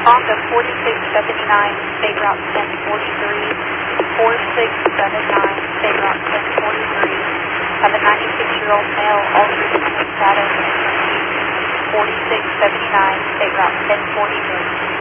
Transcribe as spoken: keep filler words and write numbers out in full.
Honda forty-six seventy-nine, State Route ten forty-three, four six seven nine, State Route ten forty-three. Have a ninety-six-year-old male altered in his status, forty-six seventy-nine, State Route ten forty-three.